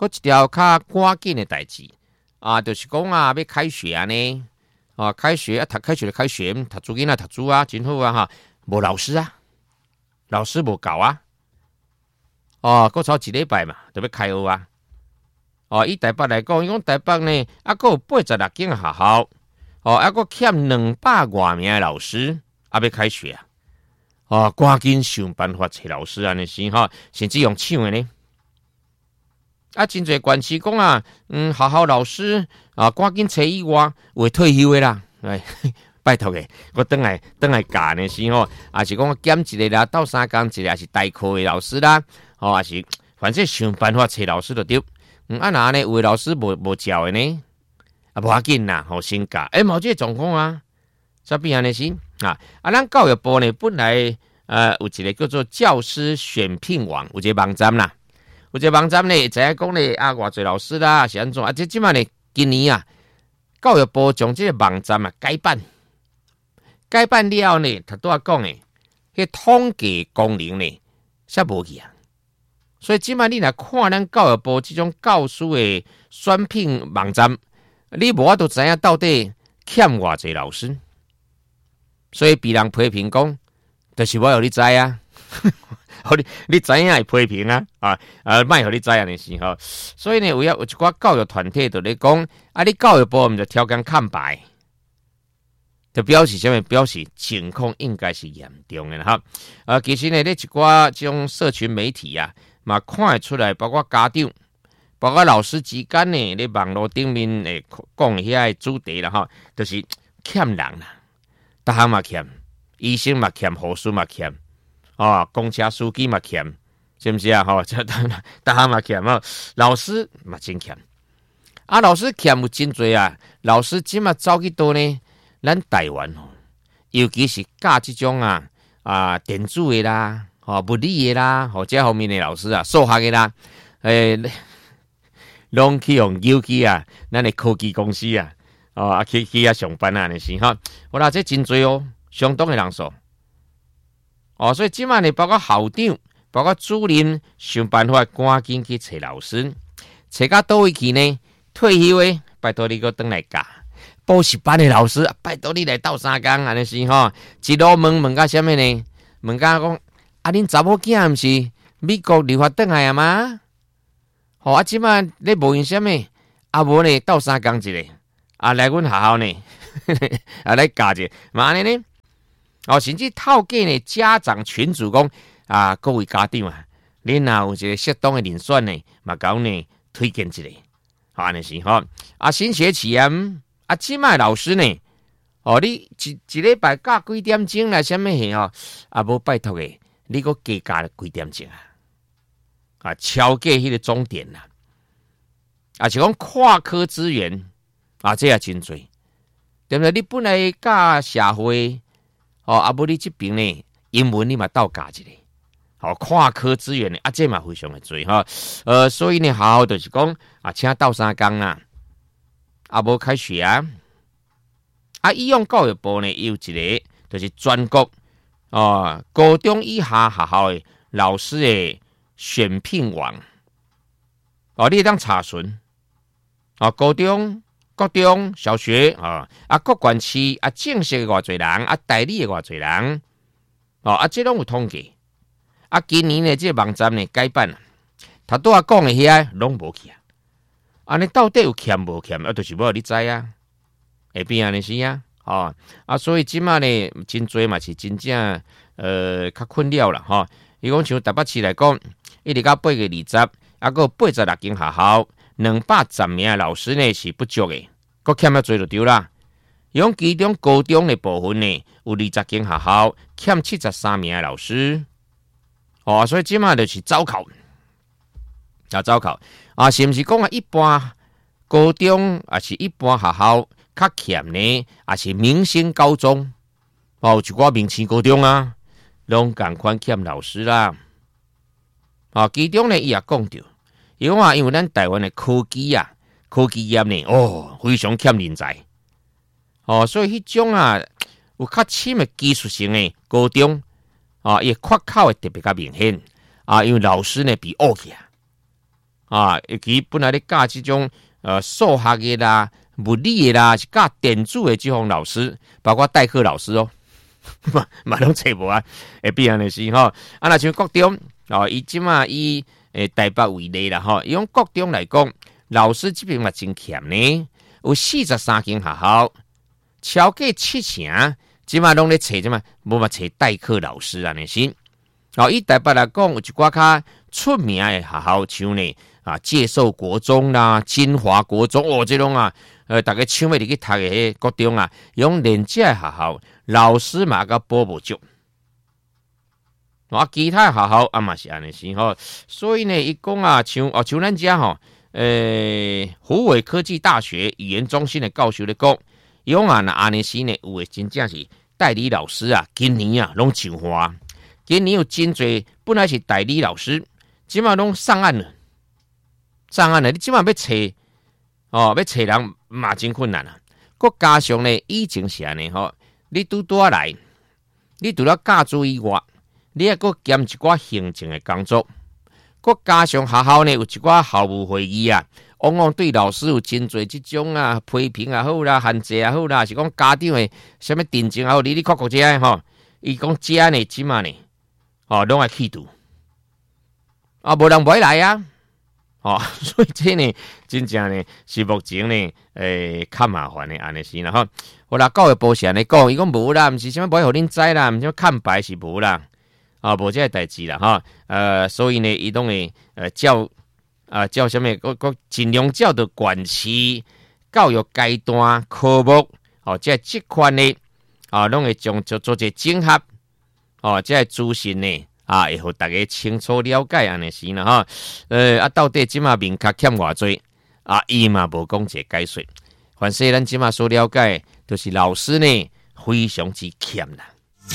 一条较赶紧的代志啊，就是讲啊，要开学啊呢，啊，开学啊，开学就开学，读书囡仔读书啊，真好啊哈，无老师啊，老师无教啊，哦，过超一礼拜嘛，就要开学啊，哦，以台北来讲，伊讲台北呢，啊，佫有86间学校，哦，啊，佫欠200多名的老师，啊，要开学啊，哦，赶紧想办法找老师安尼先哈，甚至用抢的呢。啊，真侪关系讲啊，学校老师啊，赶紧找以外会退休的啦，哎，拜托诶，我等来教呢是吼，也是讲减一个啦，斗3工一个，也是代课的老师啦，哦，也是反正想办法找老师就对。啊那呢，有的老师无教的呢，啊无要紧啦，好先教。冇这个状况啊，啥变安尼是啊？咱教育部呢本来有一个叫做教师选聘网，有一个网站啦。有一个网站呢，知影讲呢啊，偌侪老师啦是安怎啊？即摆呢，今年啊，教育部将这个网站啊改版了后呢，他拄仔讲诶，迄统计功能呢，煞无去啊。所以即摆你若看咱教育部即种教师诶选聘网站，你无法度知影到底欠偌侪老师。所以被人批评讲，就是我互你知啊。你知影会批评啊，莫互你知影的是吼。所以呢，有一寡教育团体就咧讲，啊，你教育部毋就条件看白，就表示啥物？表示情况应该是严重的哈。其实呢，咧一寡这种社群媒体啊，嘛看会出来，包括家长、包括老师之间呢，咧网络顶面诶讲遐主题啦哈，就是欠人啦，逐项嘛欠，医生嘛欠，护士嘛欠。公车司机嘛欠，是不是啊？大家嘛欠啊，老师嘛真欠。啊，老师欠有真多啊。老师即嘛走去倒呢？咱台湾尤其是教这种电子的啦，物理的啦，这方面的老师啊，数学的啦，拢去用邮寄啊，咱的科技公司啊，去遐上班啊，那是哈。我啦，这真多哦，相当的人数。所以即摆呢，包括校长、包括主任，想办法赶紧去找老师，找到倒位去呢？退休的，拜托你给我回来教；补习班的老师，拜托你来斗3工，安尼是吼。一路问到什么呢？问到讲，恁查某囝毋是美国留学回来啊吗？即摆咧无用什么？无呢斗3工一个，来阮学校呢，来教者，嘛安尼呢？甚至透过呢家长群组讲各位家长啊，恁若有一个适当的人选呢，嘛甲阮呢推荐一个，安尼是吼。新学期即摆老师呢，你一礼拜教几点钟来什么嘢无拜托诶，你个加教几点钟超过迄个终点啦，是讲跨科资源这也真多，对不对？你本来教社会。无你这边呢，英文你嘛倒教一个，跨科资源呢，这嘛非常的多哈。所以呢，学校就是讲请斗3工啦，无开学以往教育部呢有一个就是全国高中以下学校的老师的选聘网，你会当查询高中。国中小学各县市正式的偌侪人代理的偌侪人这拢有统计今年呢这个网站呢改版他拄仔讲的遐拢无去你到底有欠无欠就是无你知会变安尼是所以即马呢真多嘛是真正较困扰啦伊讲像台北市来讲，一直到8月20还有86间学校。210名的老师呢是不足的，佫欠了多就对啦。伊讲其中高中的部分呢，有20间学校欠73名的老师。所以即马就是招考，是毋是讲一般高中是一般学校较欠呢？是明星高中有一寡明星高中拢共款欠老师啦。其中呢伊也讲到。因为咱台湾的科技业呢，非常欠人才，所以迄种有较深的技术性的高中伊缺口会特别较明显因为老师呢被恶去啊，尤其本来咧教这种数学的啦、物理的啦，是教电子的这种老师，包括代课老师哦，嘛拢找无啊，会变安尼是吼。啊，那像国中哦，伊即马以台北为例啦吼，用国中来讲，老师这边嘛真欠呢，有43间学校，超过70%，即马拢咧找即嘛，无嘛找代课老师安尼是。哦，以台北来讲，有一寡较出名的学校，像呢介寿国中啦、金华国中哦，这种啊，大家抢要入去读的迄国中啊，用连这学校老师嘛个补无足，其他学校啊嘛是安尼是吼，所以呢，伊讲啊，像咱家吼，虎尾科技大学语言中心的教授咧讲，伊讲啊，那安尼是呢，有诶真正是代理老师啊，今年啊拢上花。今年有真侪本来是代理老师，即马拢上岸了，你即马要找要找人嘛真困难啊！佮加上呢，以前是安尼吼，你拄来，你除了教书以外，你还佮兼一寡行政的工作，佮加上学校呢有一寡校务会议啊，往往对老师有真侪即种啊批评也好啦、限制也好啦，是讲家长的什么定情也好，你看这样吼，伊讲这呢，即马呢。拢爱气度，无人不会来啊！所以这呢，真正呢是目前呢，较麻烦的安尼是啦吼。我啦教育部是安尼讲，伊讲无啦，毋是啥物不会互恁知啦，毋是看白是无啦，无这个代志啦吼。所以呢，伊拢会叫什么？我尽量照着管期教育阶段科目，即款呢，拢会做一个整合。这资讯呢，会互大家清楚了解安尼是啦哈。到底即马面较欠偌济伊嘛无讲一个解说。凡是咱即马所了解，就是老师呢非常之欠啦。